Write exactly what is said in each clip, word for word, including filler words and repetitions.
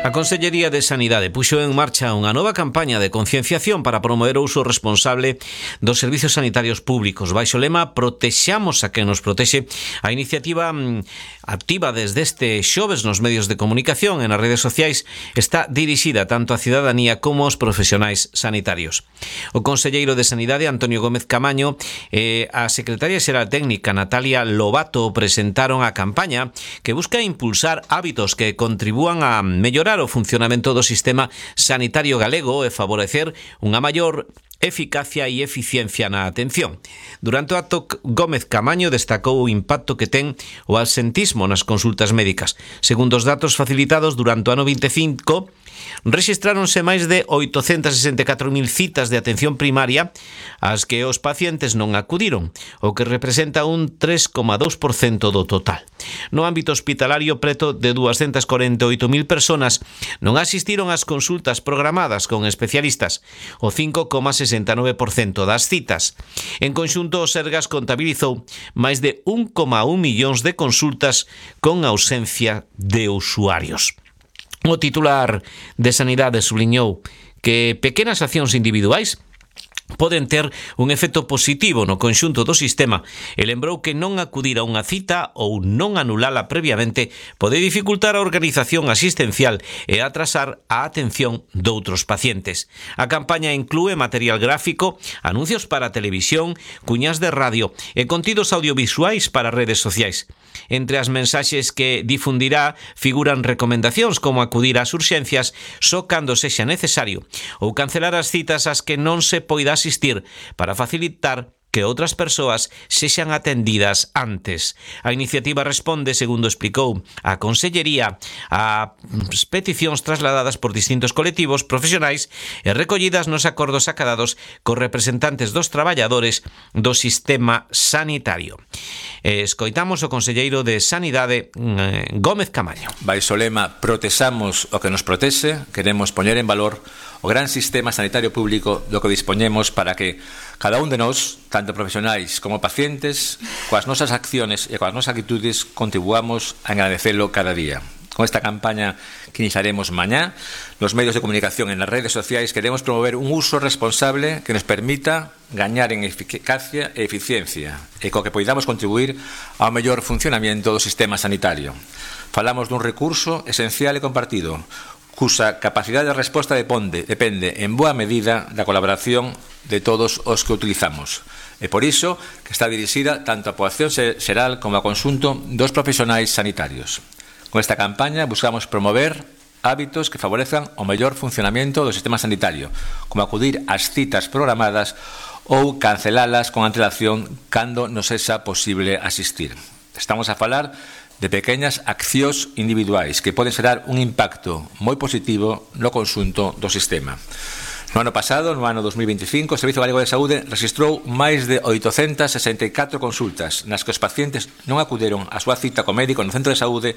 A Consellería de Sanidade puxo en marcha unha nova campaña de concienciación para promover o uso responsable dos servizos sanitarios públicos. Baixo o lema "Protexamos a quen nos protexe", a iniciativa activa desde este xoves nos medios de comunicación e nas redes sociais está dirixida tanto á cidadanía como aos profesionais sanitarios. O conselleiro de Sanidade, Antonio Gómez Camaño, e a secretaria xeral técnica, Natalia Lobato, presentaron a campaña que busca impulsar hábitos que contribúan a mellorar o funcionamento do sistema sanitario galego e favorecer unha maior eficacia e eficiencia na atención. Durante o acto, Gómez Camaño destacou o impacto que ten o absentismo nas consultas médicas. Segundo os datos facilitados durante o ano vinte e cinco, rexistráronse máis de oitocentas sesenta e catro mil citas de atención primaria ás que os pacientes non acudiron, o que representa un tres coma dous por cento do total. No ámbito hospitalario, preto de duascentas corenta e oito mil personas non asistiron ás consultas programadas con especialistas, o cinco coma sesenta e nove por cento das citas. En conxunto, o Sergas contabilizou máis de un coma un millóns de consultas con ausencia de usuarios. O titular de Sanidade subliñou que pequenas accións individuais poden ter un efecto positivo no conxunto do sistema e lembrou que non acudir a unha cita ou non anulala previamente pode dificultar a organización asistencial e atrasar a atención doutros pacientes. A campaña inclúe material gráfico, anuncios para televisión, cuñas de radio e contidos audiovisuais para redes sociais. Entre as mensaxes que difundirá figuran recomendacións como acudir ás urxencias só cando sexa necesario ou cancelar as citas ás que non se poida asistir para facilitar que outras persoas sexan atendidas antes. A iniciativa responde, segundo explicou a Consellería, a peticións trasladadas por distintos colectivos profesionais e recollidas nos acordos acadados cos representantes dos traballadores do sistema sanitario. Escoitamos o conselleiro de Sanidade, Gómez Camaño. Baixo o lema "Protexamos o que nos protexe", queremos poñer en valor o gran sistema sanitario público do que dispoñemos para que cada un de nós, tanto profesionais como pacientes, coas nosas acciones e coas nosas actitudes contribuamos a engradecelo cada día. Con esta campaña que iniciaremos mañá, nos medios de comunicación e nas redes sociais queremos promover un uso responsable que nos permita gañar en eficacia e eficiencia e co que poidamos contribuir ao mellor funcionamento do sistema sanitario. Falamos dun recurso esencial e compartido, cusa capacidade de resposta depende, depende en boa medida da colaboración de todos os que utilizamos. E por iso que está dirixida tanto á poboación xeral como ao conxunto dos profesionais sanitarios. Con esta campaña buscamos promover hábitos que favorezcan o mellor funcionamento do sistema sanitario, como acudir ás citas programadas ou cancelalas con antelación cando nos sexa posible asistir. Estamos a falar de pequeñas accións individuais que poden xerar un impacto moi positivo no conxunto do sistema. No ano pasado, no ano dos mil vinte e cinco, o Servizo Galego de Saúde registrou máis de oitocentas sesenta e catro consultas nas que os pacientes non acuderon á súa cita co médico no centro de saúde,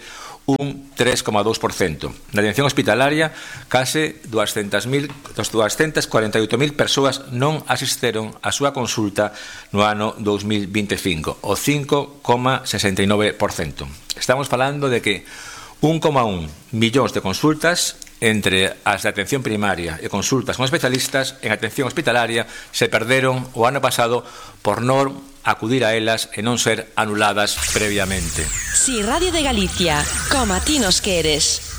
un tres coma dous por cento. Na atención hospitalaria, case duascentas corenta e oito mil persoas non asistiron á súa consulta no ano dos mil vinte e cinco, o cinco coma sesenta e nove por cento. Estamos falando de que un coma un millóns de consultas entre as de atención primaria e consultas con especialistas en atención hospitalaria se perderon o ano pasado por non acudir a elas e non ser anuladas previamente. Si Radio de Galicia, como a ti nos queres.